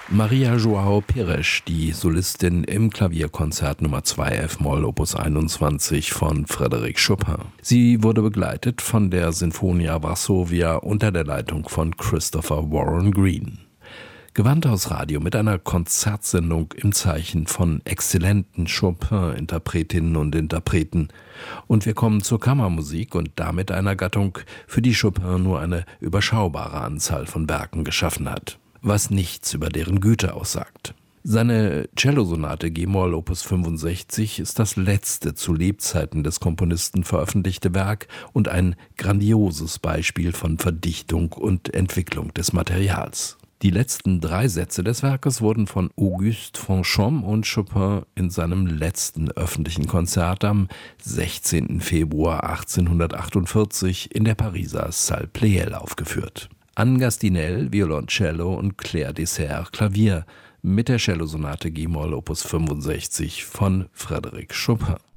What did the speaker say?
Maria João Pires, die Solistin im Klavierkonzert Nummer 2 F-Moll Opus 21 von Frédéric Chopin. Sie wurde begleitet von der Sinfonia Varsovia unter der Leitung von Christopher Warren Green. Gewandhaus Radio mit einer Konzertsendung im Zeichen von exzellenten Chopin-Interpretinnen und Interpreten. Und wir kommen zur Kammermusik und damit einer Gattung, für die Chopin nur eine überschaubare Anzahl von Werken geschaffen hat, was nichts über deren Güte aussagt. Seine Cellosonate G-Moll Opus 65 ist das letzte zu Lebzeiten des Komponisten veröffentlichte Werk und ein grandioses Beispiel von Verdichtung und Entwicklung des Materials. Die letzten 3 Sätze des Werkes wurden von Auguste Franchomme und Chopin in seinem letzten öffentlichen Konzert am 16. Februar 1848 in der Pariser Salle Pleyel aufgeführt. Anne Gastinel, Violoncello und Claire Dessert, Klavier mit der Cellosonate G-Moll Opus 65 von Frédéric Chopin.